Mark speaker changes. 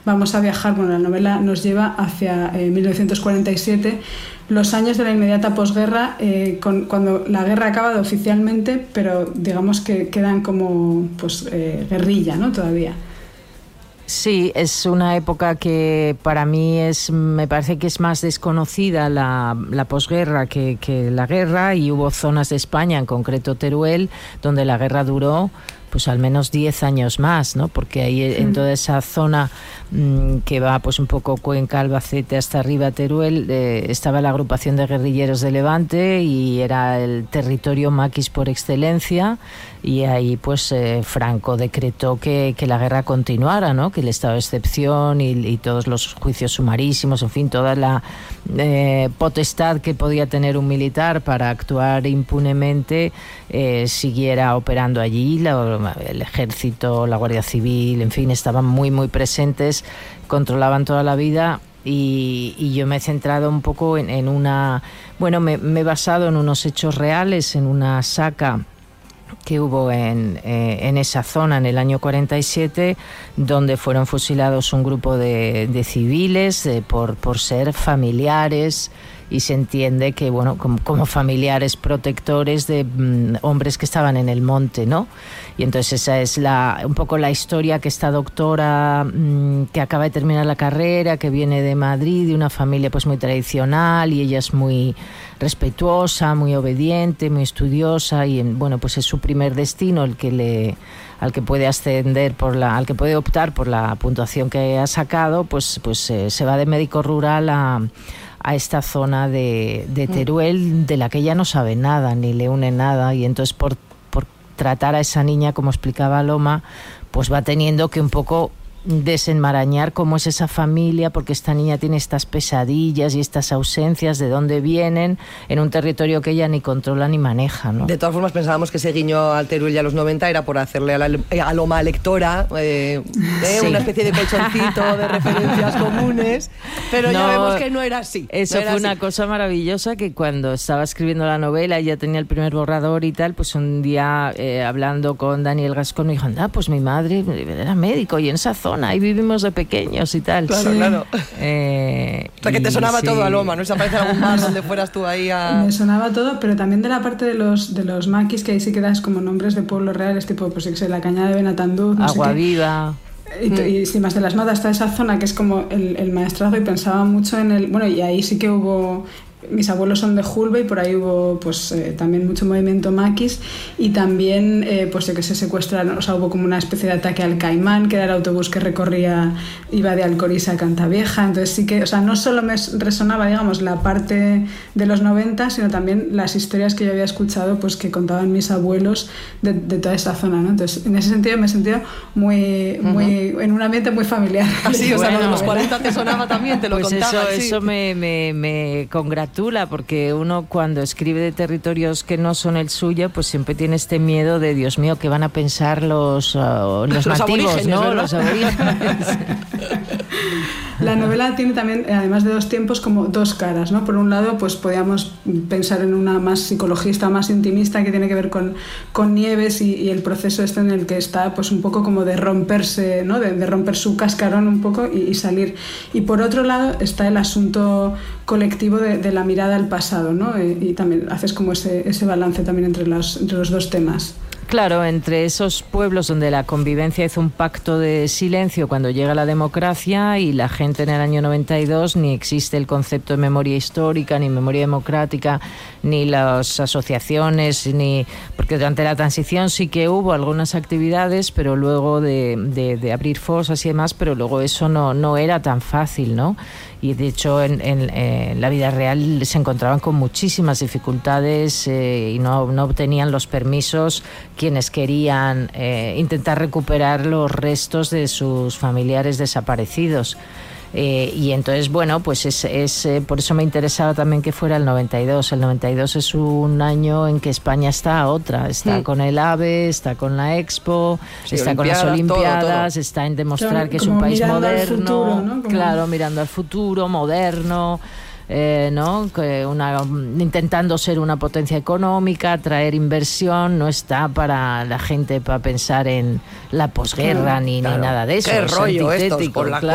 Speaker 1: vamos a viajar, bueno, la novela nos lleva hacia 1947, los años de la inmediata posguerra, cuando la guerra ha acabado oficialmente, pero digamos que quedan como pues guerrilla, ¿no? Todavía.
Speaker 2: Sí, es una época que para mí me parece que es más desconocida la posguerra que la guerra, y hubo zonas de España, en concreto Teruel, donde la guerra duró pues al menos 10 años más, ¿no? Porque ahí en toda esa zona que va pues un poco Cuenca, Albacete hasta arriba Teruel, estaba la agrupación de guerrilleros de Levante y era el territorio maquis por excelencia, y ahí pues Franco decretó que la guerra continuara, ¿no? Que el estado de excepción y todos los juicios sumarísimos, en fin, toda la potestad que podía tener un militar para actuar impunemente siguiera operando allí. El ejército, la Guardia Civil, en fin, estaban muy muy presentes, controlaban toda la vida. Y yo me he centrado un poco en una... Bueno, me he basado en unos hechos reales, en una saca que hubo en esa zona en el año 47, donde fueron fusilados un grupo de civiles por ser familiares, y se entiende que, bueno, como familiares protectores de hombres que estaban en el monte, ¿no? Y entonces esa es un poco la historia que esta doctora que acaba de terminar la carrera, que viene de Madrid, de una familia pues muy tradicional, y ella es muy respetuosa, muy obediente, muy estudiosa, y bueno, pues es su primer destino al que puede ascender al que puede optar por la puntuación que ha sacado, pues se va de médico rural a esta zona de Teruel, de la que ella no sabe nada, ni le une nada, y entonces por tratar a esa niña, como explicaba Loma, pues va teniendo que un poco desenmarañar cómo es esa familia, porque esta niña tiene estas pesadillas y estas ausencias, de dónde vienen, en un territorio que ella ni controla ni maneja, ¿no?
Speaker 3: De todas formas, pensábamos que ese guiño al Teruel y a los 90 era por hacerle a Loma lectora sí, una especie de pechoncito de referencias comunes, pero ya vemos que no era así.
Speaker 2: Eso fue una cosa maravillosa, que cuando estaba escribiendo la novela, ya tenía el primer borrador y tal, pues un día hablando con Daniel Gascón me dijo, anda, pues mi madre era médico y en esa zona ahí vivimos de pequeños y tal.
Speaker 3: Claro, sí. Claro. O sea, que te sonaba todo a Loma, ¿no? ¿Se aparece algún bar donde fueras tú ahí a...?
Speaker 1: Me sonaba todo, pero también de la parte de los maquis, que ahí sí quedas como nombres de pueblos reales, tipo, pues yo sé, la Cañada de Benatanduz, no
Speaker 2: Agua Viva.
Speaker 1: Y sin más de las matas, está esa zona que es como el maestrazgo, y pensaba mucho en el... Bueno, y ahí sí que hubo... Mis abuelos son de Julbe y por ahí hubo pues también mucho movimiento maquis, y también pues que se secuestraron, o sea, hubo como una especie de ataque al Caimán, que era el autobús que iba de Alcorís a Cantavieja. Entonces sí que, o sea, no solo me resonaba, digamos, la parte de los 90, sino también las historias que yo había escuchado, pues que contaban mis abuelos de toda esa zona, ¿no? Entonces en ese sentido me he sentido muy en un ambiente muy familiar.
Speaker 3: Así, o sea, lo de los 40 te sonaba también, te lo
Speaker 2: pues
Speaker 3: contaban.
Speaker 2: Eso me congratula, porque uno cuando escribe de territorios que no son el suyo, pues siempre tiene este miedo de, Dios mío, ¿qué van a pensar los nativos, ¿no? Los aborígenes.
Speaker 1: La novela tiene también, además de dos tiempos, como dos caras, ¿no? Por un lado, pues podíamos pensar en una más psicologista, más intimista, que tiene que ver con Nieves y el proceso este en el que está, pues un poco como de romperse, ¿no? De romper su cascarón un poco y salir. Y por otro lado está el asunto colectivo de la mirada al pasado, ¿no? Y también haces como ese balance también entre los dos temas.
Speaker 2: Claro, entre esos pueblos donde la convivencia hizo un pacto de silencio cuando llega la democracia, y la gente en el año 92 ni existe el concepto de memoria histórica, ni memoria democrática, ni las asociaciones, porque durante la transición sí que hubo algunas actividades, pero luego de abrir fosas y demás, pero luego eso no era tan fácil, ¿no? Y de hecho en la vida real se encontraban con muchísimas dificultades y no obtenían los permisos quienes querían intentar recuperar los restos de sus familiares desaparecidos. Y entonces, bueno, pues es por eso me interesaba también que fuera el 92. El 92 es un año en que España está a otra. Está con el AVE, está con la Expo, está con las Olimpiadas, todo. Está en demostrar que es un país moderno. Futuro, ¿no? Claro, mirando al futuro, moderno. ¿No? Intentando ser una potencia económica, atraer inversión, no está para la gente para pensar en la posguerra ni nada de eso.
Speaker 3: Qué rollo estos, con la